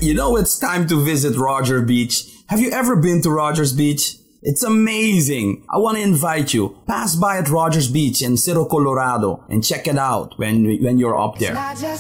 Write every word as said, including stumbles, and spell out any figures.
you know it's time to visit Roger Beach. Have you ever been to Rogers Beach? It's amazing. I want to invite you. Pass by at Rogers Beach in Cerro Colorado and check it out when when you're up there.